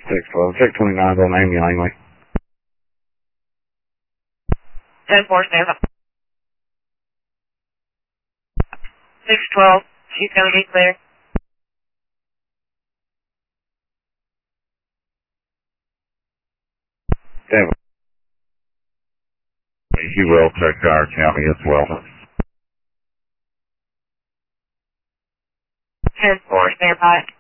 612. Check 29's on Amy Langley. 10-4, stand up. 612, she's going to be clear. Seven. He will check our county as well. 10-4, stand by.